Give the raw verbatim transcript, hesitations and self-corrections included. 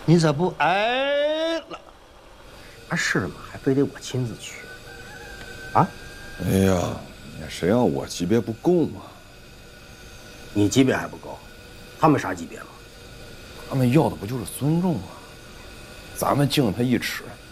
你这不挨了？ 啥事嘛，还非得我亲自去？啊？ 哎呀，谁让我级别不够嘛？ 你级别还不够，他们啥级别了？ 他们要的不就是尊重吗？咱们敬他一尺，